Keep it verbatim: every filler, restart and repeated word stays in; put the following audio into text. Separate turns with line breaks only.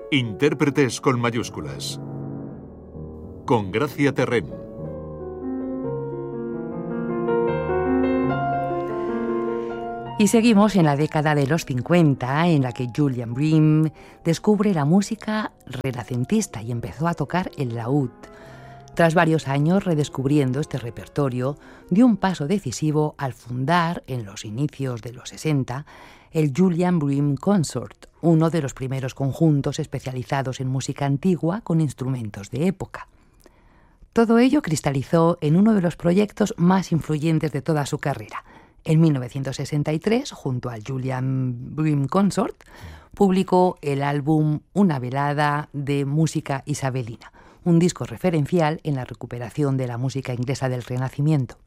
Intérpretes con mayúsculas. Con Gracia Terrén.
Y seguimos en la década de los cincuenta, en la que Julian Bream descubre la música renacentista y empezó a tocar el laúd. Tras varios años redescubriendo este repertorio, dio un paso decisivo al fundar, en los inicios de los sesenta, el Julian Bream Consort, uno de los primeros conjuntos especializados en música antigua con instrumentos de época. Todo ello cristalizó en uno de los proyectos más influyentes de toda su carrera. En mil novecientos sesenta y tres, junto al Julian Bream Consort, publicó el álbum Una velada de música isabelina, un disco referencial en la recuperación de la música inglesa del Renacimiento.